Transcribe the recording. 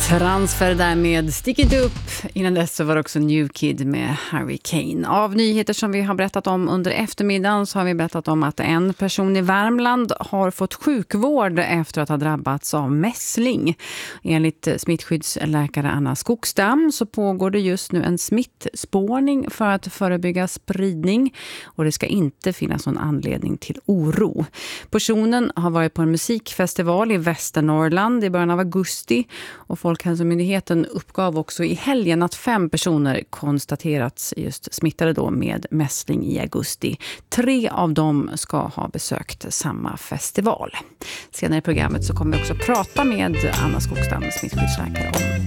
Transfer där med Stick It Up. Innan dess så var det också New Kid med Hurricane. Av nyheter som vi har berättat om under eftermiddagen så har vi berättat om att en person i Värmland har fått sjukvård efter att ha drabbats av mässling. Enligt smittskyddsläkare Anna Skogstam så pågår det just nu en smittspårning för att förebygga spridning och det ska inte finnas någon anledning till oro. Personen har varit på en musikfestival i Västernorrland i början av augusti och Folkhälsomyndigheten uppgav också i helgen att 5 personer konstaterats just smittade då med mässling i augusti. 3 av dem ska ha besökt samma festival. Senare i programmet så kommer vi också prata med Anna Skogstam, smittskyddsläkare, om